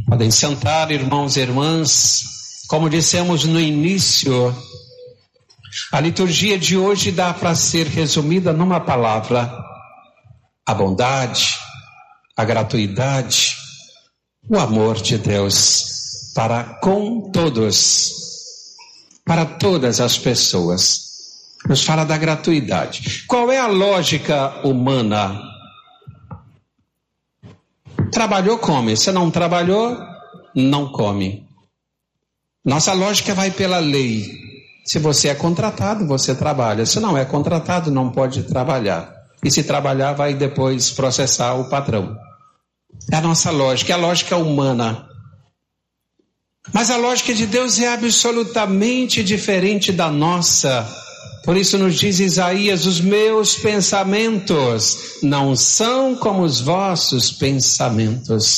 Podem sentar, irmãos e irmãs. Como dissemos no início, a liturgia de hoje dá para ser resumida numa palavra: a bondade, a gratuidade, o amor de Deus para com todos, para todas as pessoas. Nos fala da gratuidade. Qual é a lógica humana? Trabalhou, come. Se não trabalhou, não come. Nossa lógica vai pela lei. Se você é contratado, você trabalha. Se não é contratado, não pode trabalhar. E se trabalhar, vai depois processar o patrão. É a nossa lógica, é a lógica humana. Mas a lógica de Deus é absolutamente diferente da nossa. Por isso nos diz Isaías: os meus pensamentos não são como os vossos pensamentos.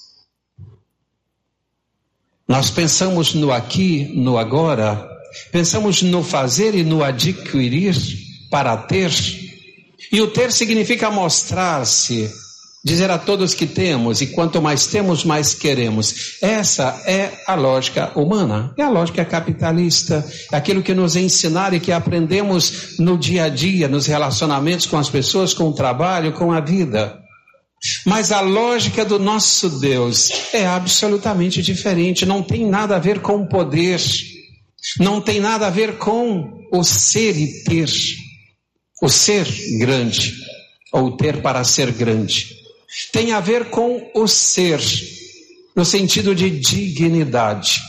Nós pensamos no aqui, no agora, pensamos no fazer e no adquirir para ter. E o ter significa mostrar-se, dizer a todos que temos, e quanto mais temos, mais queremos. Essa é a lógica humana, é a lógica capitalista, é aquilo que nos ensinaram e que aprendemos no dia a dia, nos relacionamentos com as pessoas, com o trabalho, com a vida. Mas a lógica do nosso Deus é absolutamente diferente, não tem nada a ver com poder, não tem nada a ver com o ser e ter, o ser grande, ou ter para ser grande. Tem a ver com o ser, no sentido de dignidade.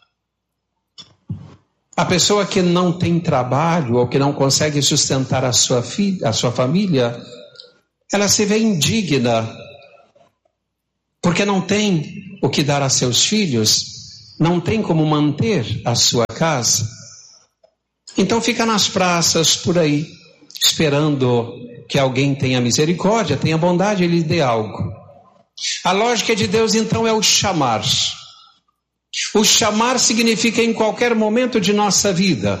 A pessoa que não tem trabalho ou que não consegue sustentar a sua família, ela se vê indigna, porque não tem o que dar a seus filhos, não tem como manter a sua casa. Então fica nas praças por aí, esperando que alguém tenha misericórdia, tenha bondade e lhe dê algo. A lógica de Deus então é o chamar. O chamar significa em qualquer momento de nossa vida.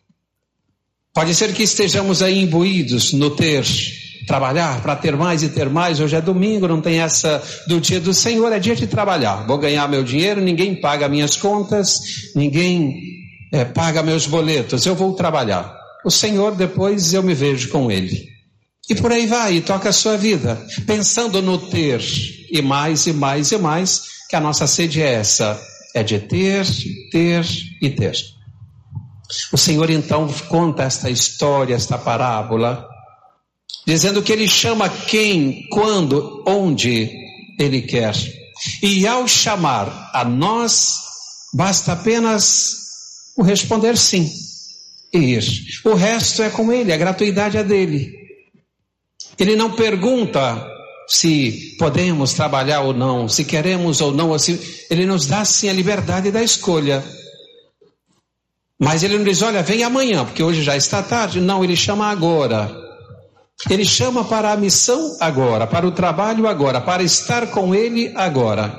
Pode ser que estejamos aí imbuídos no ter, trabalhar para ter mais e ter mais. Hoje é domingo, não tem essa do dia do Senhor, é dia de trabalhar. Vou ganhar meu dinheiro, ninguém paga minhas contas, ninguém paga meus boletos, eu vou trabalhar. O Senhor, depois eu me vejo com Ele. E por aí vai, e toca a sua vida, pensando no ter, e mais, e mais, e mais, que a nossa sede é essa, é de ter, ter e ter. O Senhor então conta esta história, esta parábola, dizendo que Ele chama quem, quando, onde Ele quer. E ao chamar a nós, basta apenas o responder sim, e ir. O resto é com Ele, a gratuidade é dele. Ele não pergunta se podemos trabalhar ou não, se queremos ou não. Ele nos dá sim a liberdade da escolha. Mas Ele não diz: olha, vem amanhã, porque hoje já está tarde. Não, Ele chama agora. Ele chama para a missão agora, para o trabalho agora, para estar com Ele agora.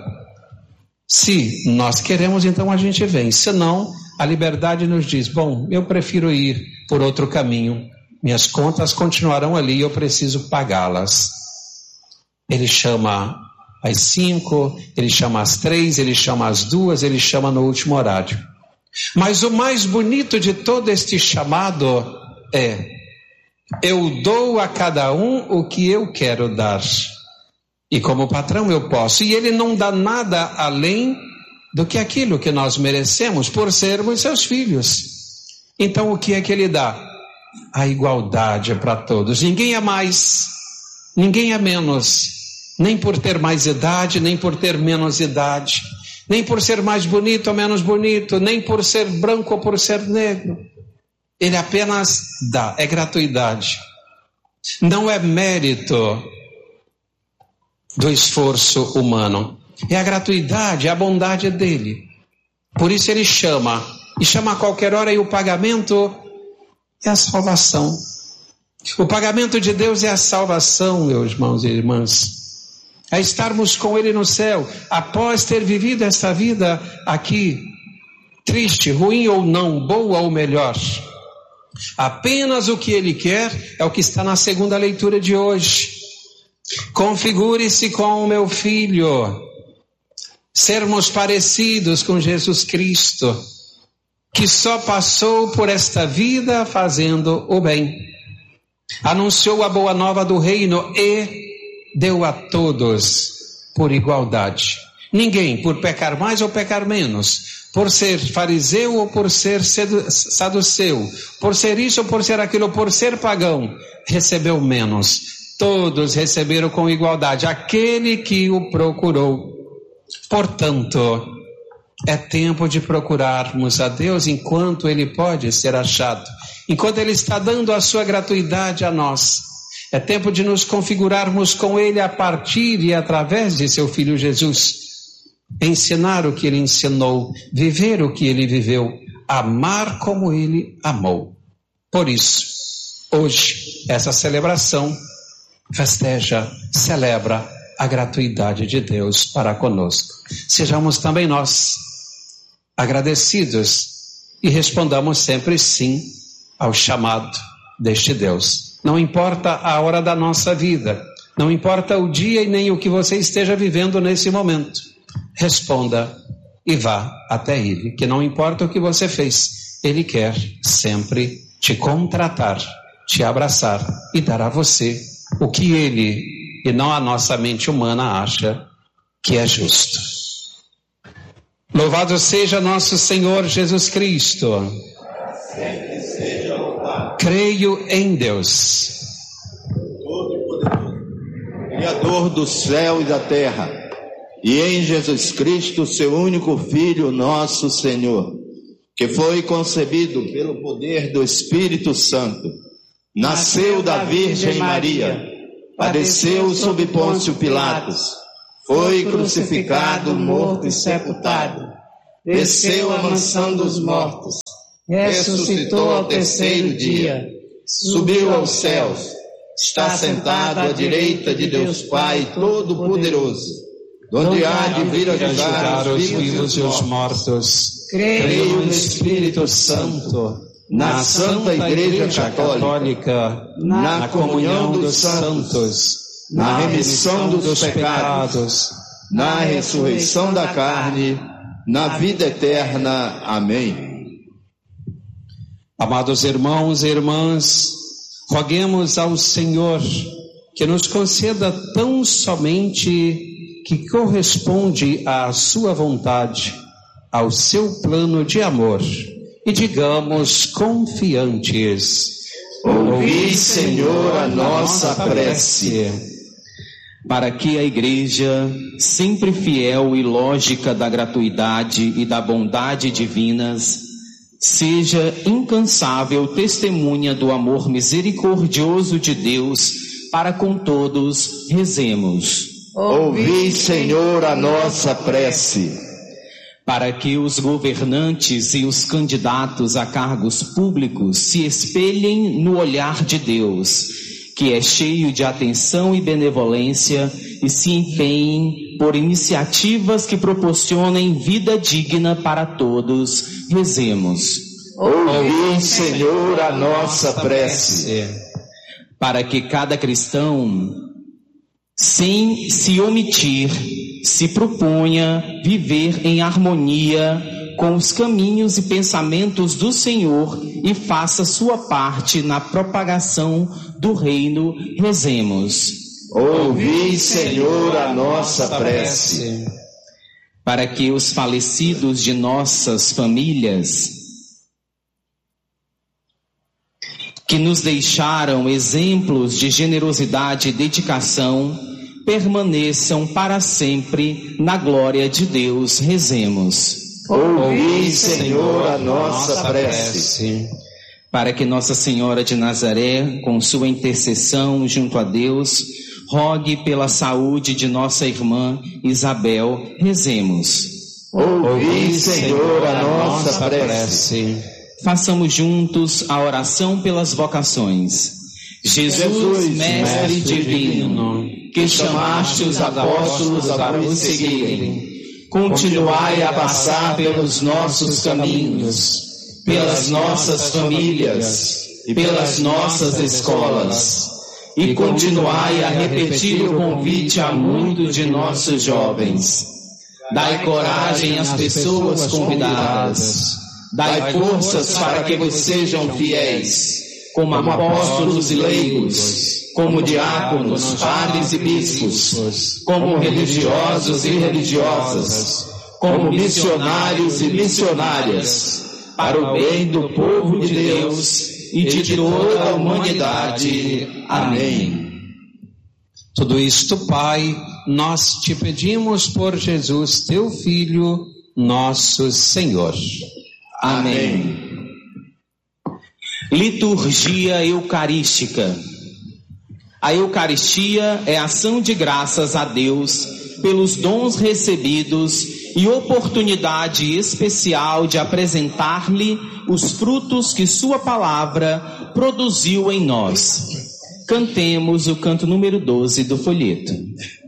Se nós queremos, então a gente vem. Se não, a liberdade nos diz: bom, eu prefiro ir por outro caminho. Minhas contas continuarão ali, eu preciso pagá-las. Ele chama às 5, Ele chama às 3, Ele chama às 2, Ele chama no último horário. Mas o mais bonito de todo este chamado é: eu dou a cada um o que eu quero dar. E como patrão eu posso. E Ele não dá nada além do que aquilo que nós merecemos por sermos seus filhos. Então o que é que Ele dá? A igualdade para todos. Ninguém é mais, ninguém é menos, nem por ter mais idade, nem por ter menos idade, nem por ser mais bonito ou menos bonito, nem por ser branco ou por ser negro. Ele apenas dá, é gratuidade. Não é mérito do esforço humano, é a gratuidade, é a bondade dele. Por isso Ele chama, e chama a qualquer hora, e o pagamento é a salvação. O pagamento de Deus é a salvação, meus irmãos e irmãs. É estarmos com Ele no céu, após ter vivido esta vida aqui, triste, ruim ou não, boa ou melhor. Apenas o que Ele quer é o que está na segunda leitura de hoje. Configure-se com o meu filho. sermos parecidos com Jesus Cristo, que só passou por esta vida fazendo o bem. Anunciou a boa nova do reino e deu a todos por igualdade. Ninguém, por pecar mais ou pecar menos, por ser fariseu ou por ser saduceu, por ser isso ou por ser aquilo, por ser pagão, recebeu menos. Todos receberam com igualdade, aquele que o procurou. Portanto, é tempo de procurarmos a Deus enquanto Ele pode ser achado, enquanto Ele está dando a sua gratuidade a nós. É tempo de nos configurarmos com Ele a partir e através de seu Filho Jesus. Ensinar o que Ele ensinou, viver o que Ele viveu, amar como Ele amou. Por isso, hoje, essa celebração festeja, celebra a gratuidade de Deus para conosco. Sejamos também nós agradecidos e respondamos sempre sim ao chamado deste Deus. Não importa a hora da nossa vida, não importa o dia e nem o que você esteja vivendo nesse momento, responda e vá até Ele, que não importa o que você fez, Ele quer sempre te contratar, te abraçar e dar a você o que Ele, e não a nossa mente humana, acha que é justo. Louvado seja nosso Senhor Jesus Cristo. Sempre seja louvado. Creio em Deus, Todo-Poderoso, Criador do céu e da terra, e em Jesus Cristo, seu único Filho, nosso Senhor, que foi concebido pelo poder do Espírito Santo, nasceu da Virgem Maria, padeceu sob Pôncio Pilatos, foi crucificado, morto e sepultado, desceu à mansão dos mortos, ressuscitou ao terceiro dia, subiu aos céus, está sentado à direita de Deus Pai Todo-Poderoso, donde há de vir a julgar os vivos e os mortos. Creio no Espírito Santo, na Santa Igreja Católica, na comunhão dos santos, na remissão dos pecados, na ressurreição da carne, na vida eterna. Amém. Amados irmãos e irmãs, roguemos ao Senhor que nos conceda tão somente que corresponde à sua vontade, ao seu plano de amor, e digamos confiantes: ouvi, Senhor, a nossa prece. Para que a Igreja, sempre fiel e lógica da gratuidade e da bondade divinas, seja incansável testemunha do amor misericordioso de Deus para com todos, rezemos. Ouvi, Senhor, a nossa prece. Para que os governantes e os candidatos a cargos públicos se espelhem no olhar de Deus, que é cheio de atenção e benevolência, e se empenhem por iniciativas que proporcionem vida digna para todos, rezemos. Ouvi, Senhor, a nossa prece. Para que cada cristão, sem se omitir, se proponha viver em harmonia com os caminhos e pensamentos do Senhor e faça sua parte na propagação do reino, rezemos. Ouvi, Senhor, a nossa prece. Para que os falecidos de nossas famílias, que nos deixaram exemplos de generosidade e dedicação, permaneçam para sempre na glória de Deus, rezemos. Ouvi, Senhor, a nossa prece. Para que Nossa Senhora de Nazaré, com sua intercessão junto a Deus, rogue pela saúde de nossa irmã Isabel, rezemos. Ouvi, Senhor, a nossa prece. Façamos juntos a oração pelas vocações. Jesus, Mestre divino, que chamaste os apóstolos a nos seguirem, continuai a passar pelos nossos caminhos, pelas nossas famílias e pelas nossas escolas, e continuai a repetir o convite a muitos de nossos jovens. Dai coragem às pessoas convidadas. Dai forças para que vos sejam fiéis, como apóstolos e leigos, como diáconos, padres e bispos, como religiosos e religiosas, como missionários e missionárias, para o bem do povo de Deus e de toda a humanidade. Amém. Tudo isto, Pai, nós te pedimos por Jesus, teu Filho, nosso Senhor. Amém. Liturgia Eucarística. A Eucaristia é ação de graças a Deus pelos dons recebidos e oportunidade especial de apresentar-lhe os frutos que sua palavra produziu em nós. Cantemos o canto número 12 do folheto.